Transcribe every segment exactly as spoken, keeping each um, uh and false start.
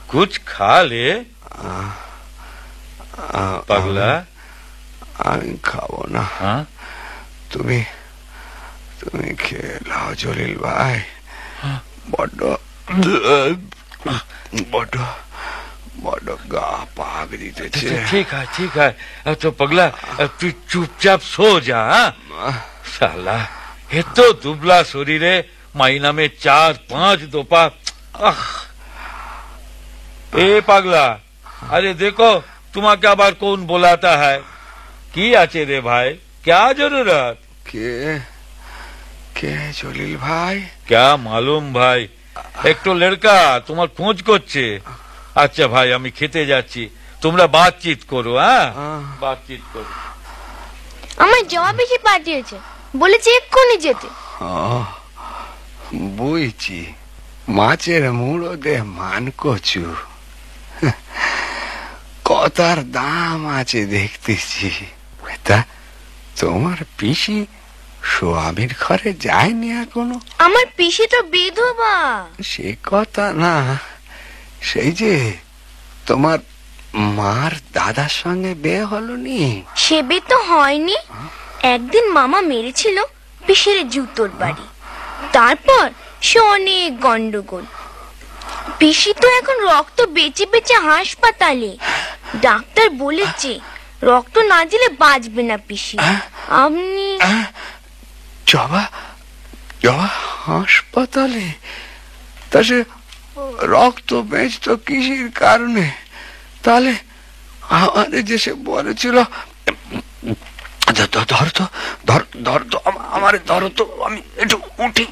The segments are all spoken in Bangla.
कुछ खा ले পাগলা। আমি খাবো না। তুমি তুমি খেয়ে নাও জলিল ভাই। বড্ড বড্ড বড্ড গা পাক দিতেছে। ठीक है ठीक है, तो पगला तू चुपचाप सो जा। साला ये तो दुबला शरीरे महीना में चार पांच दोपा। ए पागला, अरे देखो तुम्हारे आबार कौन बुलाता है? की आचे रे भाई, क्या जरूरत? के के জলিল ভাই? क्या मालूम भाई, एक तो लड़का तुम्हार खोज করছে। আচ্ছা ভাই আমি খেতে যাচ্ছি, তোমরা বাতচিত করো। হ্যাঁ বাতচিত করো। আমার জবাব এসে পাঠিয়েছে, বলেছে এক্ষুনি যেতে। বুঝছি, মাছের মুড়ো দে মান কচু, কথার দাম আছে দেখতেছি। তা তোমার পিসি স্বামীর ঘরে যায়নি এখনো? আমার পিসি তো বিধবা। সে কথা না, সেই যে তোমার মার দাদার সঙ্গে বিয়ে হলো নি? সে বিয়ে তো হয়নি। একদিন মামা মেরেছিল পিসির জুতোর বাড়ি, তারপর সে অনেক গন্ডগোল। পিসি তো এখন রক্ত বেঁচে বেঁচে হাসপাতালে। ডাক্তার বলেছে রক্ত না দিলে বাঁচবে না পিসি। আপনি জবা জবা হাসপাতালে? তা সে রক্ত বেঁচত কিসের কারণে? তাহলে আমাদের যে সে বলেছিল, ধর তো ধর ধর তো আমার ধরো তো, আমি একটু উঠি।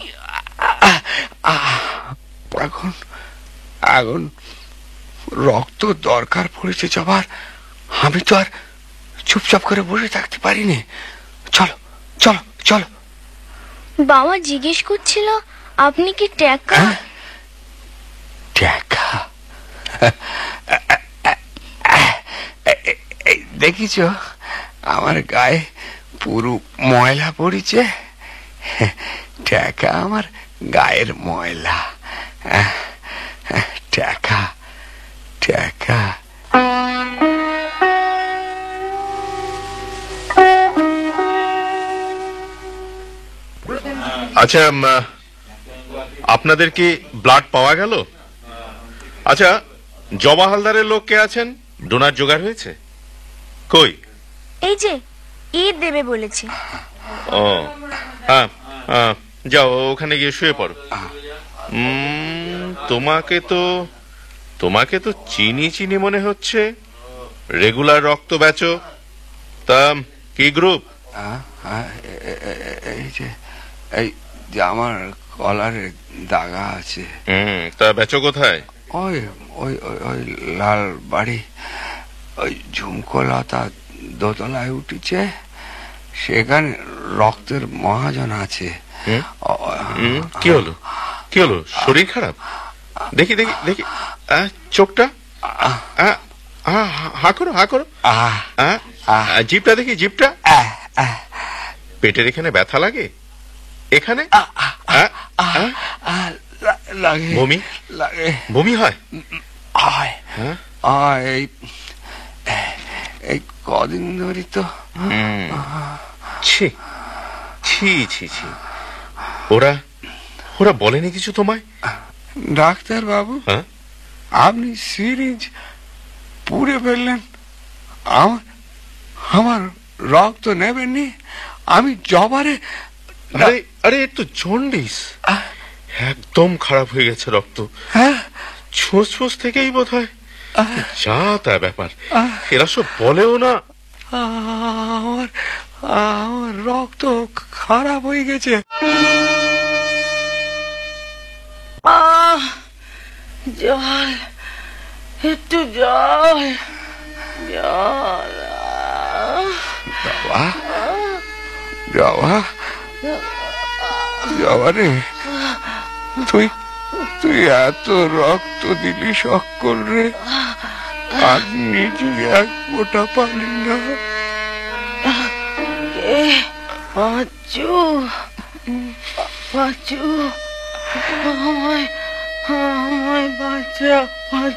এখন এখন রক্ত দরকার পড়েছে জবার, আমি তো আর চুপচাপ করে বসে থাকতে পারিনি। চলো চলো চলো। বাবা জিজ্ঞেস করছিল আপনি কি টাকা? টাকা? দেখিছ আমার গায়ে পুরো ময়লা পড়েছে। টাকা আমার গায়ের ময়লা। টাকা টাকা। আচ্ছা, আপনাদের কি ব্লাড পাওয়া গেল? আচ্ছা, জবা হালদারের লোক কে আছেন? ডোনার জোগাড় হয়েছে? কই? এই যে ঈদ দেবে বলেছে। ও হ্যাঁ, যাও ওখানে গিয়ে শুয়ে পড়ো। তোমাকে তো তোমাকে তো চিনি চিনি মনে হচ্ছে। রেগুলার রক্ত বেচো। তা কি গ্রুপ? এই যে এই যে আমার কলারে দাগা আছে। হুম, তা বেচো কোথায়? ওই ওই ওই লাল বাড়ি, ওই ঝুমকোলতা দোতলায় উঠেছে, সেখানে রক্তের মহাজন আছে। কি হলো কি হলো শরীর খারাপ? দেখি দেখি দেখি চোখটা, হা করো হা করো। জিপটা দেখি, জিপটা। পেটের এখানে ব্যথা লাগে? এখানে লাগে? বমি লাগে? বমি হয়? এই এই কদিন ধরে তো। ছি ছি ছি ছি। ওরা ওরা বলেনি কিছু তোমায়? ডাক্তার বাবু, আপনি সিরিঞ্জ পুড়ে ফেললেন, আমার আমার রক্ত নেবেননি? আমি জবারে। আরে আরে একটু জন্ডিস, একদম খারাপ হয়ে গেছে রক্ত। ছোঁস ছোঁস থেকেই বোধ হয়। যা তা ব্যাপার, এরা সব বলেও না। আমার আমার রক্ত খারাপ হয়ে গেছে। জল, একটু জল জল। জবা জবা জবা রে, তুই তুই এত রক্ত দিলি সকল রে, আর নিজে এক ফোঁটা পালি না। পাঁচু পাঁচু, আমায় আমায় বাঁচা।